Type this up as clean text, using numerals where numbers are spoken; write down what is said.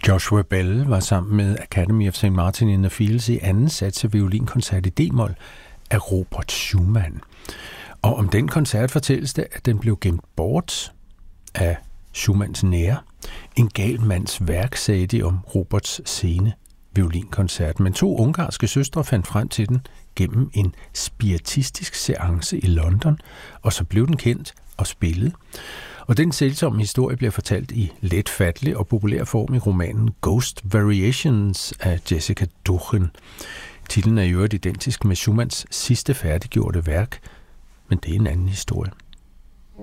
Joshua Bell var sammen med Academy of St. Martin in the Fields i anden sats af violinkoncert i D-mol af Robert Schumann. Og om den koncert fortælles det, at den blev gemt bort af Schumanns nære. En gal mands værk, sagde de om Roberts sene violinkoncert, men 2 ungarske søstre fandt frem til den gennem en spiritistisk seance i London, og så blev den kendt og spillet. Og den sælsomme historie bliver fortalt i letfattelig og populær form i romanen Ghost Variations af Jessica Duchen. Titlen er i øvrigt identisk med Schumanns sidste færdiggjorte værk, men det er en anden historie.